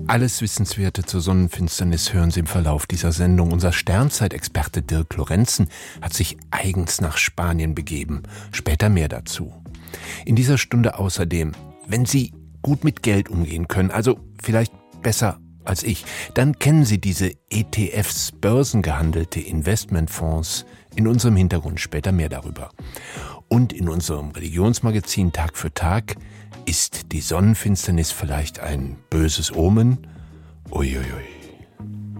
Alles Wissenswerte zur Sonnenfinsternis hören Sie im Verlauf dieser Sendung. Unser Sternzeitexperte Dirk Lorenzen hat sich eigens nach Spanien begeben. Später mehr dazu. In dieser Stunde außerdem, wenn Sie gut mit Geld umgehen können, also vielleicht besser als ich, dann kennen Sie diese ETFs, börsengehandelte Investmentfonds. In unserem Hintergrund später mehr darüber. Und in unserem Religionsmagazin Tag für Tag: Ist die Sonnenfinsternis vielleicht ein böses Omen? Uiuiui.